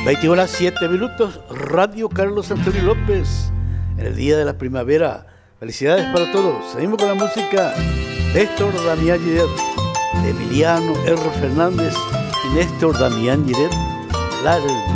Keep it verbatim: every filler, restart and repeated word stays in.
veinte horas siete minutos, Radio Carlos Antonio López, en el día de la primavera. Felicidades para todos. Seguimos con la música de Néstor Damián Giret, de Emiliano R. Fernández y Néstor Damián Giret, La del